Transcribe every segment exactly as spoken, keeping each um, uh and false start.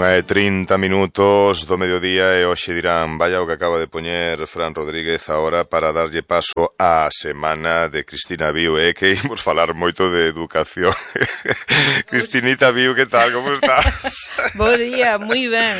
unha e trinta minutos do mediodía e hoxe dirán vaya o que acaba de poñer Fran Rodríguez agora para darlle paso á semana de Cristina Viu, eh, que imos falar moito de educación. Cristinita Viu, que tal, como estás? Bo día, moi ben.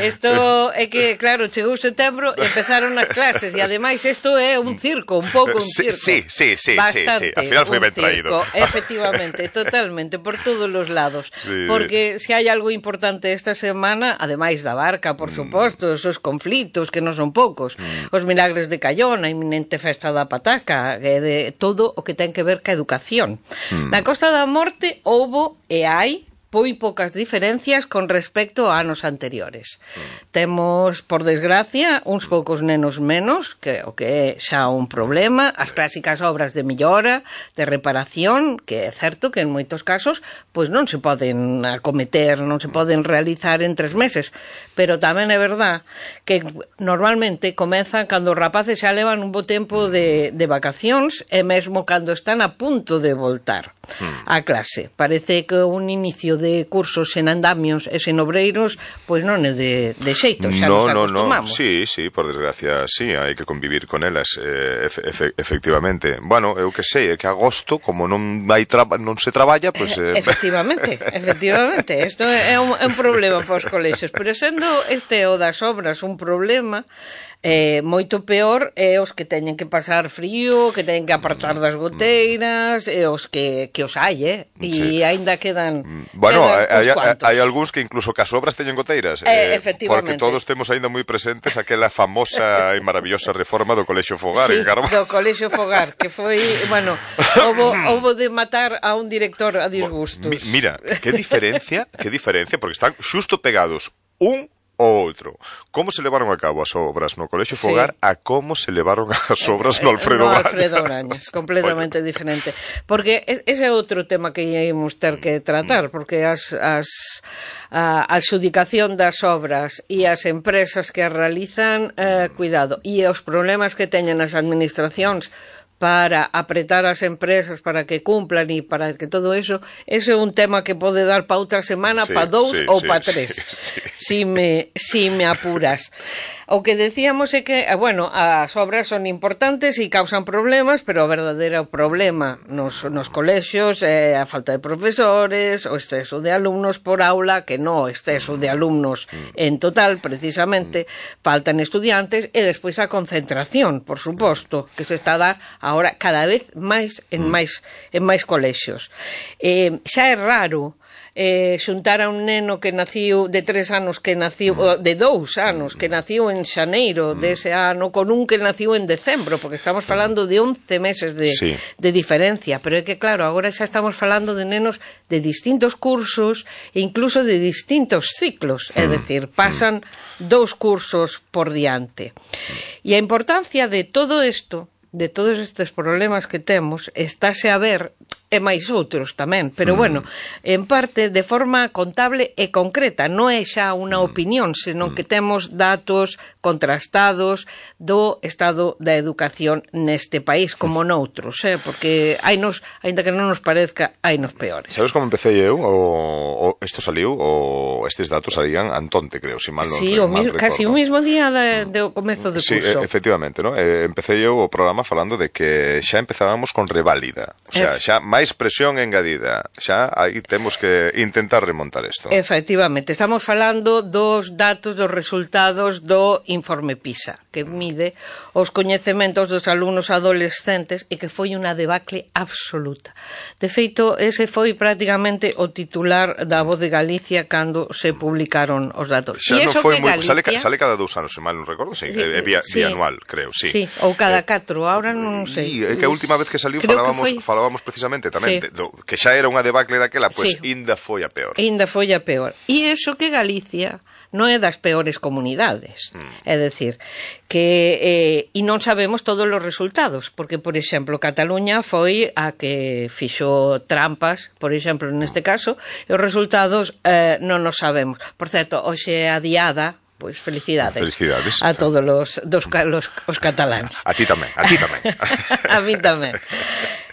Isto é que, claro, chegou setembro e empezaron as clases e ademais isto é un circo, un pouco un circo. Sí, sí, sí, Bastante, sí, sí. Al final foi ben traído. Efectivamente, totalmente, por todos os lados. Sí. Porque se hai algo importante esta semana, ademais da barca, por suposto, os conflitos que non son poucos, mm. os milagres de Callón, a inminente festa da pataca, e de todo o que ten que ver ca educación. Mm. Na Costa da Morte houbo e hai moi poucas diferencias con respecto a anos anteriores. Mm. Temos, por desgracia, uns poucos nenos menos, que o que é xa un problema, as clásicas obras de millora, de reparación, que é certo que en moitos casos pois non se poden acometer, non se poden realizar en tres meses, pero tamén é verdad que normalmente comezan cando os rapaces xa levan un bo tempo de, de vacacións e mesmo cando están a punto de voltar mm. a clase. Parece que un inicio de cursos en andamios e sen obreiros, pois non é de, de xeito, xa no, nos acostumamos. No, no, sí, sí, por desgracia, sí, hai que convivir con elas, eh, efe, efe, efectivamente. Bueno, eu que sei, é que agosto, como non hai tra non se traballa, pois... Eh... Efectivamente, efectivamente, isto é un, é un problema para os colexios, pero sendo este o das obras un problema, Eh, moito peor é os que teñen que pasar frío, que teñen que apartar das goteiras, e os que, que os hai, eh? E sí. Aínda quedan, bueno, quedan hai, hai, hai algúns que incluso que as obras teñen goteiras, eh, eh, efectivamente. Porque todos temos aínda moi presentes aquela famosa e maravillosa reforma do Colexio Fogar, sí, en Carmo. do Colexio Fogar, que foi, bueno, houbo, houbo de matar a un director a disgustos. Mi, mira, que diferencia, que diferencia, porque están xusto pegados un o outro. Como se levaron a cabo as obras no Colexio Fogar, sí, a como se levaron as obras no Alfredo no Brañas. Alfredo Brañas, completamente diferente. Porque ese é outro tema que íamos ter que tratar, porque as, as, a adxudicación das obras e as empresas que as realizan, eh, cuidado, e os problemas que teñen as administracións para apretar as empresas para que cumplan e para que todo eso, ese é un tema que pode dar para outra semana, sí, para dous sí, ou sí, para tres, sí, sí. Si, me, si me apuras. O que decíamos é que, bueno, as obras son importantes e causan problemas, pero o verdadeiro problema nos, nos colexios é a falta de profesores, o exceso de alumnos por aula, que non o exceso de alumnos en total, precisamente, faltan estudiantes, e despois a concentración, por suposto, que se está a dar agora cada vez máis en máis, en máis colexios. Eh, xa é raro eh, xuntar a un neno que naciu de tres anos que naciu, de dous anos que naciu en xaneiro dese ano con un que naciu en decembro, porque estamos falando de once meses de, sí, de diferencia, pero é que claro, agora xa estamos falando de nenos de distintos cursos e incluso de distintos ciclos, é dicir, pasan dous cursos por diante. E a importancia de todo isto, de todos estes problemas que temos, estáse a ver, e máis outros tamén, pero mm. bueno, en parte de forma contable e concreta, non é xa unha opinión, senón mm. que temos datos contrastados do estado da educación neste país, como noutros, eh? Porque hainos, ainda que non nos parezca, hainos peores. Sabes como empecé eu? O, o isto saliu, o estes datos salían Antonte, creo, si mal non sí, mal recordo. Casi o mismo día de, de o comezo do sí, curso. Sí, efectivamente, ¿no? Eh, empecé eu o programa falando de que xa empezábamos con reválida, o sea, xa máis presión engadida, xa aí temos que intentar remontar isto. Efectivamente, estamos falando dos datos, dos resultados do informe PISA, que mide os coñecementos dos alumnos adolescentes e que foi unha debacle absoluta. De feito, ese foi prácticamente o titular da Voz de Galicia cando se publicaron os datos. Xa non foi moi... Galicia... Sale, sale cada dous anos, se mal non recordo, sí, sí, é vía, sí, bianual, creo, sí. Sí, ou cada eh, catro, ahora non sei. É que a última vez que saliu falábamos, foi... falábamos precisamente tamén, sí, de, do, que xa era unha debacle daquela, pois pues, sí, inda foi a peor. Inda foi a peor. E iso que Galicia non é das peores comunidades. Mm. É dicir, que eh, e non sabemos todos os resultados, porque, por exemplo, Cataluña foi a que fixo trampas, por exemplo, neste caso, e os resultados eh, non os sabemos. Por certo, hoxe é a diada, pois felicidades, felicidades a todos os, dos, los, os cataláns. A ti tamén, a ti tamén. A mí tamén.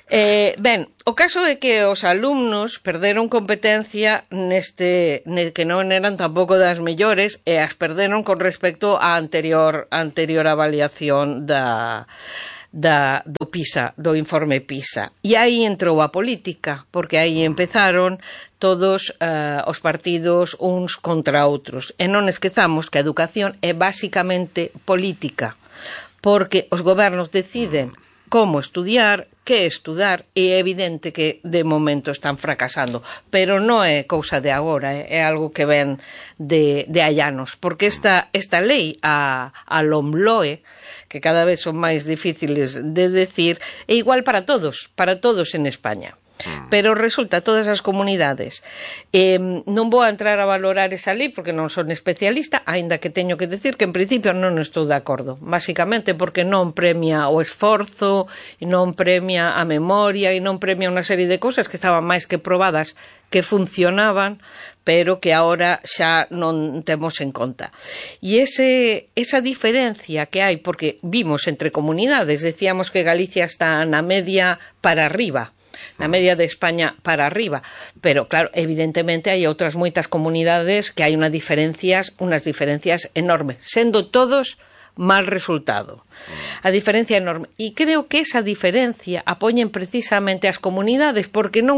Eh, ben, o caso é que os alumnos perderon competencia neste, ne, que non eran tampouco das mellores, e as perderon con respecto á anterior, anterior avaliación da, da, do PISA, do informe PISA. E aí entrou a política, porque aí empezaron todos uh, os partidos uns contra outros. E non esquezamos que a educación é basicamente política, porque os gobernos deciden como estudiar, que estudar, e é evidente que de momento están fracasando, pero non é cousa de agora, é algo que ven de, de hai anos, porque esta, esta lei, a, a LOMLOE, que cada vez son máis difíciles de decir, é igual para todos, para todos en España. Pero resulta, todas as comunidades, eh, non vou a entrar a valorar esa lei porque non son especialista, aínda que teño que decir que en principio non estou de acordo, basicamente porque non premia o esforzo, e non premia a memoria, e non premia unha serie de cousas que estaban máis que probadas que funcionaban, pero que agora xa non temos en conta. E ese, esa diferencia que hai, porque vimos entre comunidades, decíamos que Galicia está na media para arriba, na media de España para arriba, pero claro, evidentemente hai outras moitas comunidades que hai unas diferencias, unas diferencias enormes, sendo todos mal resultado. A diferencia enorme. E creo que esa diferencia apoñen precisamente as comunidades, porque non